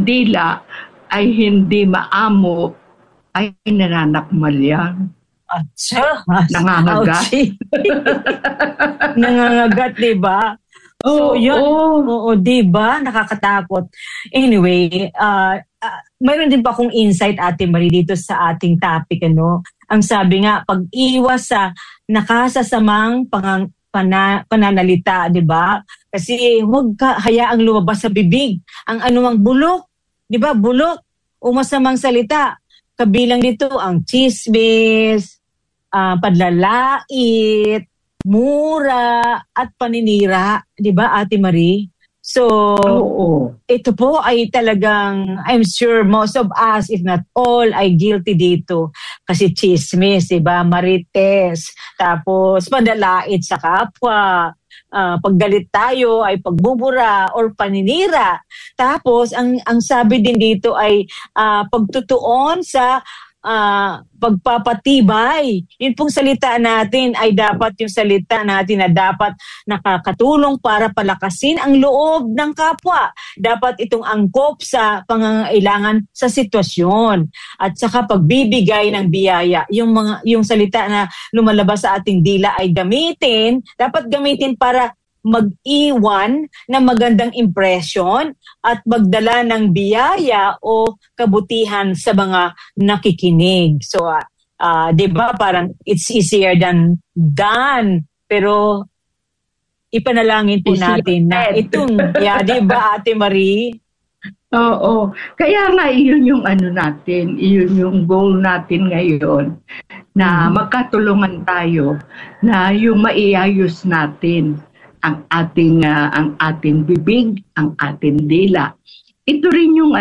dila ay hindi maamo, ay nananakmal yan. Nangangagat. Nangangagat, diba? So, yun. Oo, diba? Nakakatakot. Anyway, mayroon din pa akong insight, Ate Marie, dito sa ating topic, ano? Ang sabi nga, pag-iwas sa nakasasamang pananalita, diba? Kasi huwag ka hayaang lumabas sa bibig ang anumang bulok, diba? Bulok o masamang salita. Kabilang dito ang chismis, padlalait, mura, at paninira, di ba, Ate Marie? So, ito po ay talagang, I'm sure most of us, if not all, ay guilty dito. Kasi chismis, di ba, marites, tapos padlalait sa kapwa, paggalit tayo ay pagbubura or paninira. Tapos, ang sabi din dito ay pagtutuon sa pagpapatibay. Yun pong salita natin ay dapat yung salita natin na dapat nakakatulong para palakasin ang loob ng kapwa. Dapat itong angkop sa pangangailangan sa sitwasyon. At saka pagbibigay ng biyaya. Yung salita na lumalabas sa ating dila ay dapat gamitin para mag-iwan ng magandang impression at magdala ng biyaya o kabutihan sa mga nakikinig. So, di ba parang it's easier than done. Pero ipanalangin po natin na itong, di ba, Ate Marie? Oo. Kaya nga iyon yung natin, iyon yung goal natin ngayon na magkatulungan tayo na yung maiayos natin ang ating bibig, ang ating dila. Ito rin yung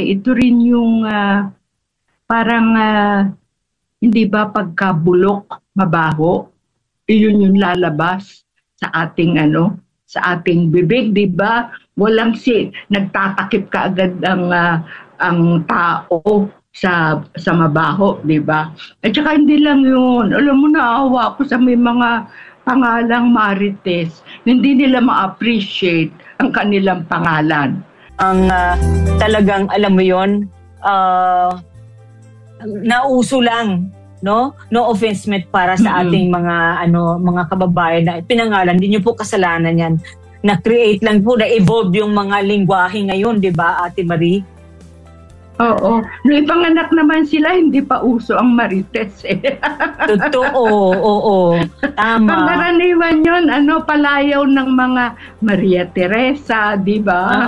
parang hindi ba pagkabulok, mabaho, iyon yung lalabas sa ating sa ating bibig, di ba? Walang nagtatakip ka agad ang tao sa mabaho, di ba? At saka hindi lang yun. Alam mo, naawa ako sa may mga pangalang marites, hindi nila ma-appreciate ang kanilang pangalan. Ang talagang, alam mo yun, nauso lang, no? No offense meant para sa ating mga kababayan na pinangalan, hindi nyo po kasalanan yan. Na-create lang po, na-evolve yung mga lingwahe ngayon, di ba, Ate Marie? Oo. Nung ipanganak naman sila, hindi pa uso ang marites eh. Totoo, oo. Tama. Pangkaraniwan yun, palayaw ng mga Maria Teresa, di ba?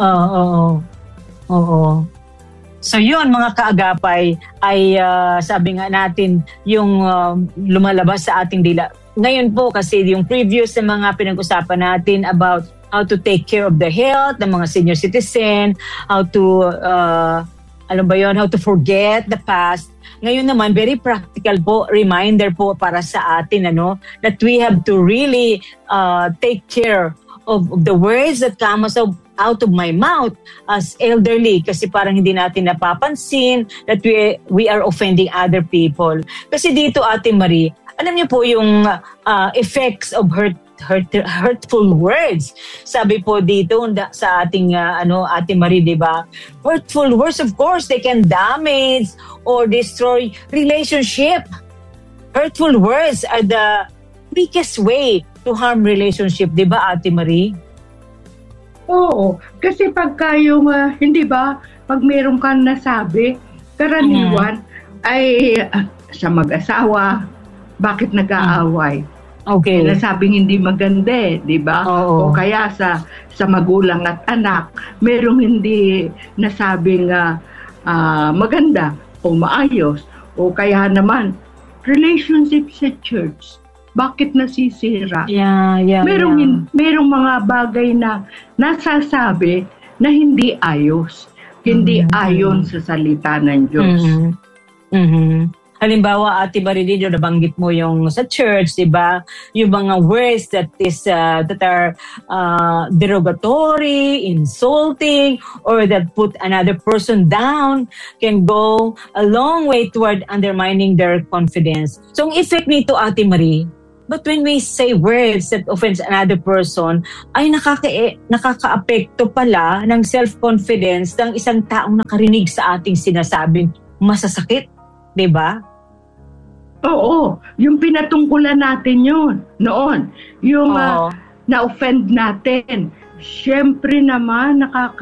Oo. So yun, mga kaagapay, ay sabi nga natin, yung lumalabas sa ating dila. Ngayon po, kasi yung previous na mga pinag-usapan natin about how to take care of the health ng mga senior citizen, how to how to forget the past. Ngayon naman, very practical po, reminder po para sa atin, that we have to really take care of the words that come out of my mouth as elderly, kasi parang hindi natin napapansin that we are offending other people. Kasi dito, Ate Marie, alam niyo po yung effects of hurtful words. Sabi po dito sa ating Ate Marie, di ba? Hurtful words, of course, they can damage or destroy relationship. Hurtful words are the quickest way to harm relationship, di ba, Ate Marie? Oo, kasi pagka yung hindi ba, pag meron kang nasabi, karaniwan ay sa mag-asawa, bakit nag-aaway? Okay. Nasabing hindi maganda, di ba? O kaya sa magulang at anak, merong hindi nasabing maganda o maayos. O kaya naman, relationship sa church, bakit nasisira? Merong mga bagay na nasasabi na hindi ayos, hindi ayon sa salita ng Diyos. Halimbawa, Ate Marie, nabanggit mo yung sa church, di ba? Yung mga words that are derogatory, insulting, or that put another person down can go a long way toward undermining their confidence. So, ang effect nito, Ate Marie, But when we say words that offends another person, ay nakaka-apekto pala ng self-confidence ng isang taong nakarinig sa ating sinasabing masasakit. Diba? Oo. Yung pinatungkulan natin yun noon. Yung na-offend natin. Siyempre naman,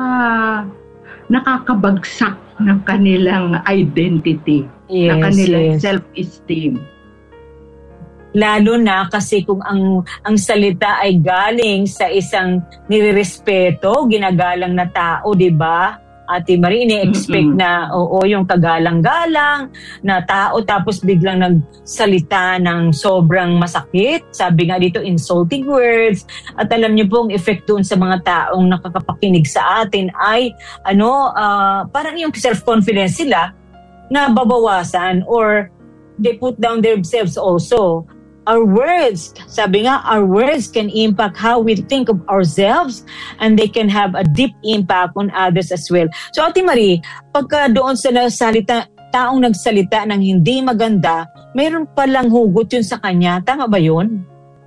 nakakabagsak ng kanilang identity, ng kanilang self-esteem. Lalo na kasi kung ang salita ay galing sa isang nirerespeto, ginagalang na tao, di ba? Ate Marie, ini-expect na yung kagalang-galang na tao tapos biglang nagsalita ng sobrang masakit. Sabi nga dito, insulting words. At alam niyo po, ang effect doon sa mga taong nakakapakinig sa atin ay parang yung self-confidence sila na babawasan or they put down themselves also. Our words, sabi nga, our words can impact how we think of ourselves and they can have a deep impact on others as well. So Ate Marie, pagka doon sa taong nagsalita ng hindi maganda, mayroon palang hugot yun sa kanya. Tama ba yun?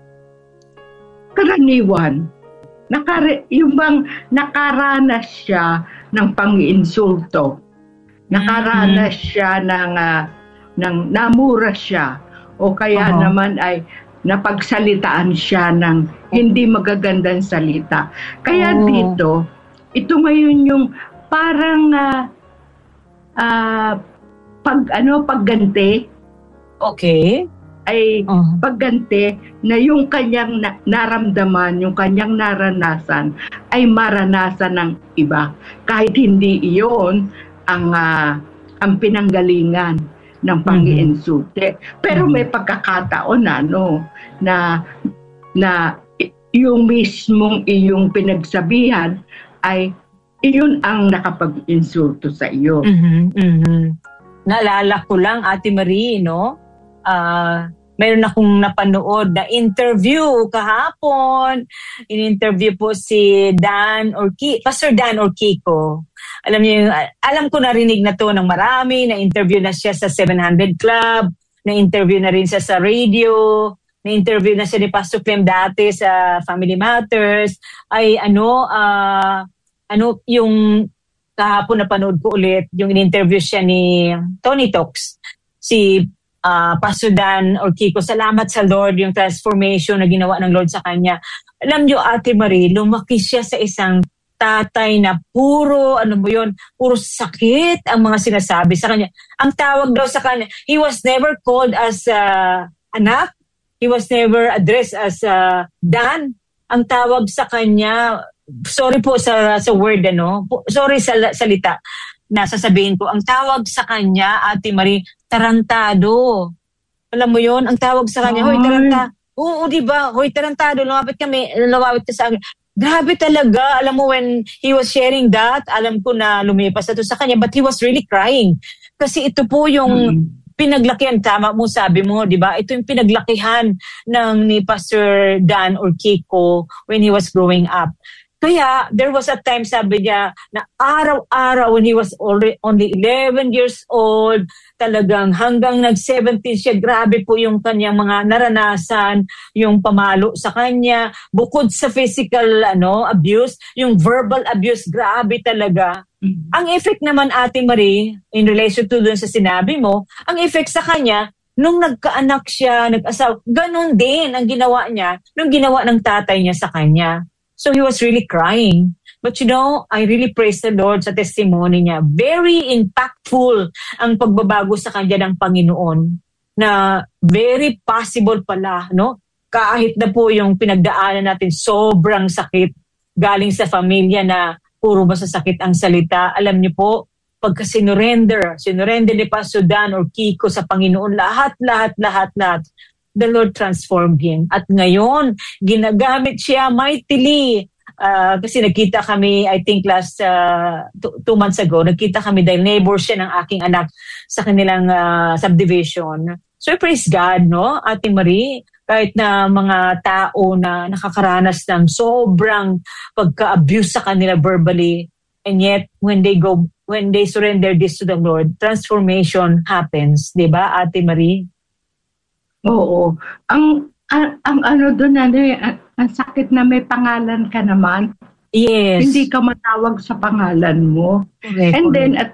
Karaniwan. Yung bang nakaranas siya ng pang-insulto. Nakaranas siya ng namura siya. O kaya naman ay napagsalitaan siya ng hindi magagandang salita. Kaya dito, ito ngayon yung parang pagganti. Okay. Ay pagganti na yung kanyang naramdaman, yung kanyang naranasan ay maranasan ng iba. Kahit hindi iyon ang pinanggalingan ng pang-iinsulte. Pero may pagkakataon na yung mismong iyong pinagsabihan ay iyon ang nakapag-insulto sa iyo. Naalala ko lang, Ate Marie, no? Meron akong napanood na interview kahapon. In-interview po si Pastor Dan Orquico. Alam ko narinig na to ng marami, na-interview na siya sa 700 Club, na-interview na rin siya sa radio, na-interview na siya ni Pastor Clem dati sa Family Matters. Yung kahapon napanood ko ulit, yung in-interview siya ni Tony Talks, si Pastor Dan Orquico. Salamat sa Lord, yung transformation na ginawa ng Lord sa kanya. Alam niyo, Ate Marie, lumaki siya sa isang tatay na puro sakit ang mga sinasabi sa kanya. Ang tawag daw sa kanya, he was never called as anak. He was never addressed as Dan. Ang tawag sa kanya, sorry po sa word, sorry sa salita na sasabihin ko, ang tawag sa kanya, Ate Marie, tarantado. Alam mo yon, ang tawag sa kanya, hoy, tarantado. Oo, diba? Hoy, tarantado, lumapit ka sa akin. Grabe talaga. Alam mo, when he was sharing that, alam ko na lumipas na to sa kanya, but he was really crying. Kasi ito po yung pinaglakihan, tama mo, sabi mo, di ba? Ito yung pinaglakihan ni Pastor Dan Orquico when he was growing up. Kaya, there was a time, sabi niya, na araw-araw when he was only 11 years old, talagang hanggang nag-17 siya, grabe po yung kanyang mga naranasan, yung pamalo sa kanya, bukod sa physical abuse, yung verbal abuse, grabe talaga. Ang effect naman, Ate Marie, in relation to dun sa sinabi mo, ang effect sa kanya, nung nagkaanak siya, nag-asawa, ganun din ang ginawa niya, nung ginawa ng tatay niya sa kanya. So he was really crying. But I really praise the Lord sa testimony niya. Very impactful ang pagbabago sa kanya ng Panginoon. Na very possible pala, kahit na po yung pinagdaanan natin sobrang sakit galing sa pamilya na puro masasakit ang salita. Alam niyo po, pagka sinurrender ni Pastor Dan Orquico sa Panginoon, lahat, the Lord transformed him. At ngayon, ginagamit siya mightily. Kasi nagkita kami, I think last 2 months ago, nagkita kami dahil neighbor siya ng aking anak sa kanilang subdivision. So praise God, Ate Marie, kahit na mga tao na nakakaranas ng sobrang pagka-abuse sa kanila verbally, and yet when they surrender this to the Lord, transformation happens, 'di ba, Ate Marie? Oo. ang ano doon, ano, ang sakit na may pangalan ka naman. Yes. Hindi ka matawag sa pangalan mo. Correct, And correct. then at